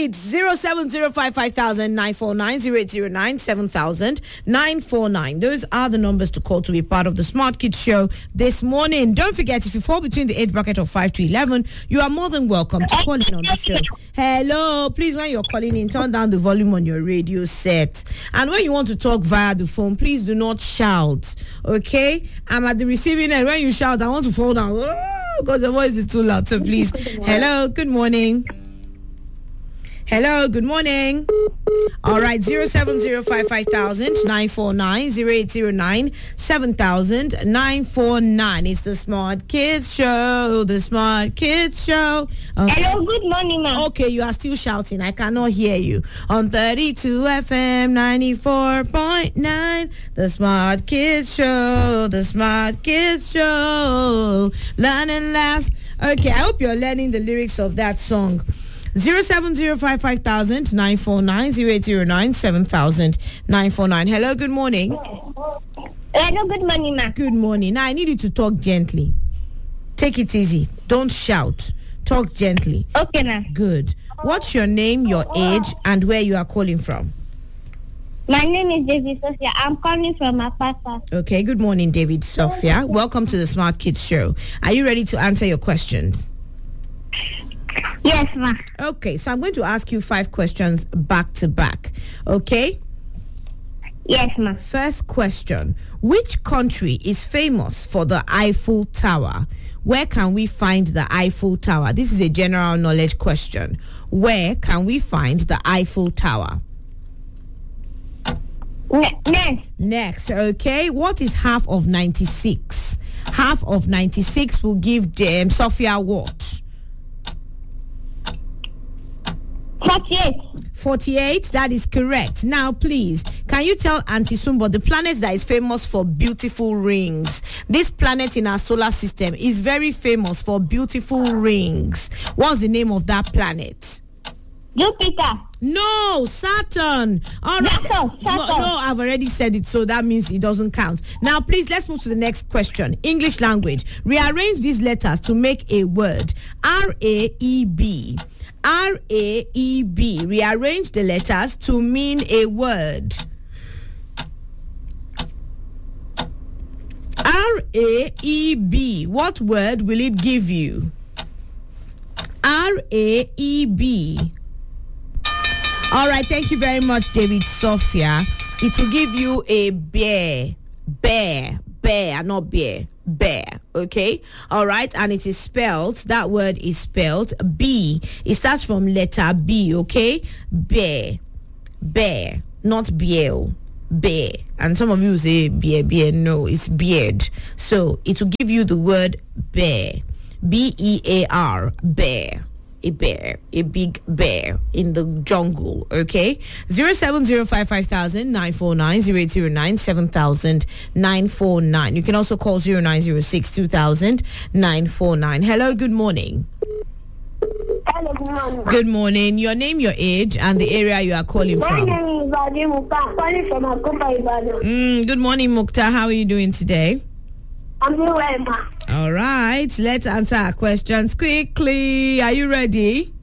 It's 070550949 Those are the numbers to call to be part of the Smart Kids Show this morning. Don't forget, if you fall between the age bracket of 5 to 11, you are more than welcome to call in on the show. Hello, please, when you're calling in, turn down the volume on your radio set. And when you want to talk via the phone, please do not shout, okay? I'm at the receiving end. When you shout, I want to fall down because the voice is too loud. So please, hello, good morning. Hello, good morning. All right, 07055090809700949. It's the Smart Kids Show. The Smart Kids Show. Hello, good morning, ma'am. Okay, you are still shouting. I cannot hear you. On 32 FM 94.9. The Smart Kids Show. The Smart Kids Show. Learn and laugh. Okay, I hope you're learning the lyrics of that song. 07055090809700949. Hello, good morning. Hello, good morning, ma'am. Good morning. Now I need you to talk gently. Take it easy. Don't shout. Talk gently. Okay, ma'am. Good. What's your name, your age, and where you are calling from? My name is David Sophia. I'm calling from Apapa. Okay, good morning, David Sophia. Welcome to the Smart Kids Show. Are you ready to answer your questions? Yes, ma'am. Okay, so I'm going to ask you 5 questions back to back. Okay? Yes, ma'am. First question. Which country is famous for the Eiffel Tower? Where can we find the Eiffel Tower? This is a general knowledge question. Where can we find the Eiffel Tower? Next, okay. What is half of 96? Half of 96 will give Sophia what? 48. 48, that is correct. Now, please, can you tell Auntie Sumbo the planet that is famous for beautiful rings? This planet in our solar system is very famous for beautiful rings. What's the name of that planet? Jupiter. No, Saturn. All right. Saturn. No, I've already said it, so that means it doesn't count. Now, please, let's move to the next question. English language. Rearrange these letters to make a word. R-A-E-B. R-A-E-B. Rearrange the letters to mean a word. R-A-E-B. What word will it give you? R-A-E-B. All right, thank you very much, David Sophia. It will give you a bear, not bear, bear, okay? All right, and it is spelled, that word is spelled B. It starts from letter B, okay? Bear, not bear, bear. And some of you say bear, no, it's beard. So it will give you the word bear, B-E-A-R, bear. A bear, a big bear in the jungle, okay? 07055090809700949. You can also call 0906-2000-949. Hello, good morning. Hello, good morning. Good morning. Your name, your age, and the area you are calling from. My name is Badi Mukta, calling from Akopa Ibadan. Good morning, Mukta. How are you doing today? I'm doing well, ma. All right, let's answer our questions quickly. Are you ready?